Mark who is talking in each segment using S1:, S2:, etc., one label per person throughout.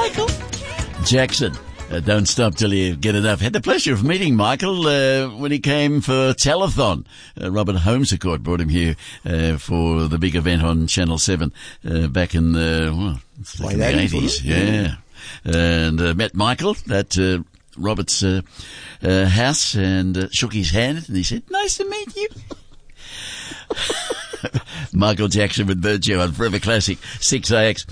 S1: Michael Jackson. Don't stop till you get enough. Had the pleasure of meeting Michael when he came for Telethon. Robert Holmes-Court brought him here for the big event on Channel 7 back in the 80s. Yeah. And met Michael at Robert's house and shook his hand, and he said, "Nice to meet you." Michael Jackson with Bird Joe on Forever Classic 6AX.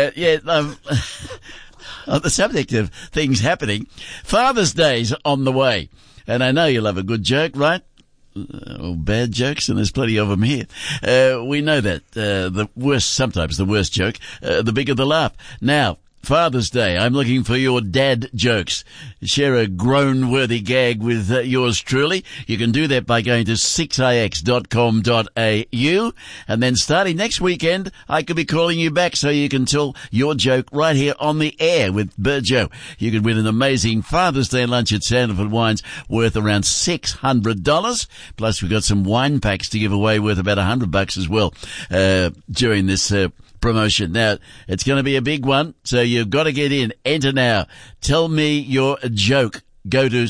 S1: On the subject of things happening, Father's Day's on the way. And I know you love a good joke, right? Or bad jokes, and there's plenty of them here. We know that. Sometimes the worst joke, the bigger the laugh. Now, Father's Day, I'm looking for your dad jokes. Share a groan-worthy gag with yours truly. You can do that by going to 6ix.com.au, and then starting next weekend, I could be calling you back so you can tell your joke right here on the air with Bird Joe. You could win an amazing Father's Day lunch at Sandalford Wines worth around $600. Plus, we've got some wine packs to give away worth about $100 as well during this promotion. Now, it's going to be a big one, so you've got to get in. Enter now. Tell me your joke. Go to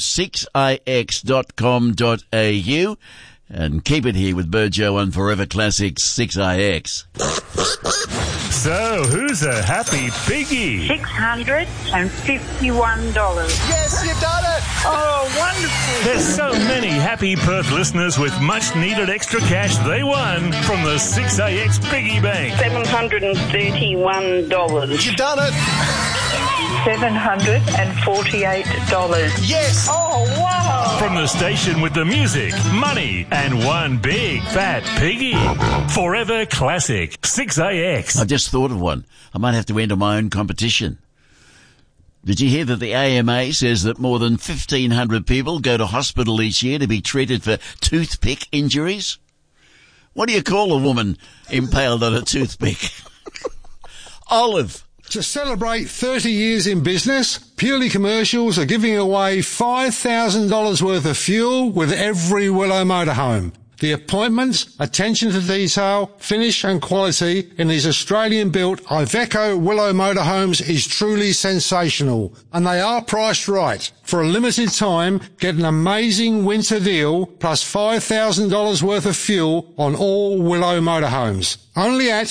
S1: 6ix.com.au and keep it here with Bird Joe on Forever Classic 6ix.
S2: So, who's a happy piggy?
S3: $651.
S4: Yes, you've done it!
S3: Oh, wonderful.
S2: There's so many happy Perth listeners with much-needed extra cash they won from the 6AX Piggy Bank.
S3: $731.
S4: You've done it!
S3: $748.
S4: Yes!
S3: Oh, wow.
S2: From the station with the music, money, and one big fat piggy. Forever Classic 6AX.
S1: I just thought of one. I might have to enter my own competition. Did you hear that the AMA says that more than 1,500 people go to hospital each year to be treated for toothpick injuries? What do you call a woman impaled on a toothpick? Olive.
S5: To celebrate 30 years in business, Purely Commercials are giving away $5,000 worth of fuel with every Willow motorhome. The appointments, attention to detail, finish and quality in these Australian-built Iveco Willow motorhomes is truly sensational. And they are priced right. For a limited time, get an amazing winter deal plus $5,000 worth of fuel on all Willow motorhomes. Only at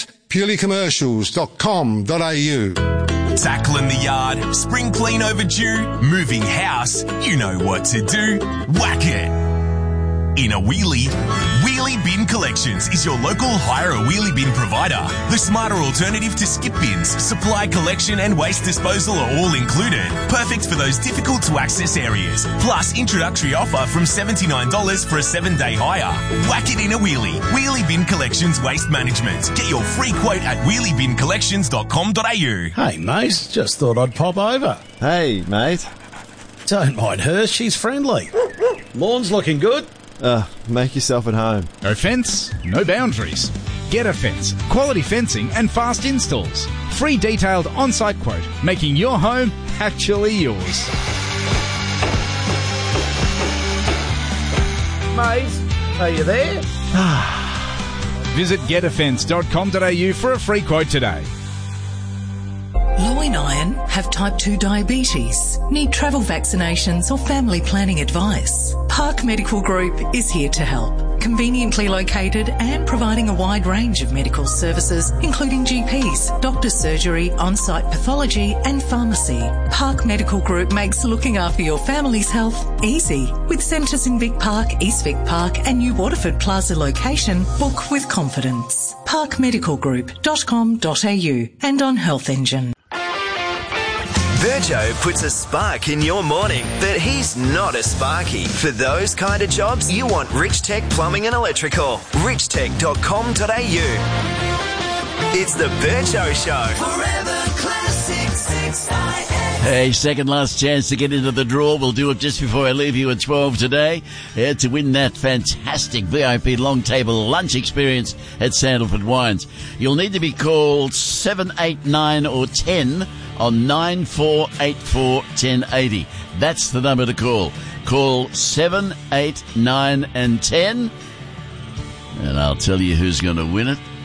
S5: purelycommercials.com.au.
S6: Tackling the yard, spring clean overdue, moving house, you know what to do. Whack it! In a wheelie, Wheelie Bin Collections is your local hire a wheelie bin provider. The smarter alternative to skip bins, supply collection and waste disposal are all included. Perfect for those difficult to access areas. Plus introductory offer from $79 for a 7-day hire. Whack it in a wheelie. Wheelie Bin Collections Waste Management. Get your free quote at wheeliebincollections.com.au.
S7: Hey mate, just thought I'd pop over.
S8: Hey mate.
S7: Don't mind her, she's friendly. Lawn's looking good.
S8: Make yourself at home.
S9: No fence, no boundaries. Get a Fence. Quality fencing and fast installs. Free detailed on-site quote, making your home actually yours.
S7: Mate, are you there?
S9: Visit getafence.com.au for a free quote today.
S10: Low in iron, have type 2 diabetes, need travel vaccinations or family planning advice. Park Medical Group is here to help. Conveniently located and providing a wide range of medical services, including GPs, doctor's surgery, on-site pathology and pharmacy. Park Medical Group makes looking after your family's health easy. With centres in Vic Park, East Vic Park and New Waterford Plaza location, book with confidence. parkmedicalgroup.com.au and on Health Engine.
S11: Virgo puts a spark in your morning, but he's not a sparky. For those kind of jobs, you want Rich Tech Plumbing and Electrical. richtech.com.au. It's the Virgo Show.
S12: Forever Classic 6IX.
S1: Hey, second last chance to get into the draw. We'll do it just before I leave you at 12 today. To win that fantastic VIP long table lunch experience at Sandalford Wines. You'll need to be called 7, 8, 9 or 10 on 9484 1080. That's the number to call. Call 7, 8, 9 and 10 and I'll tell you who's going to win it.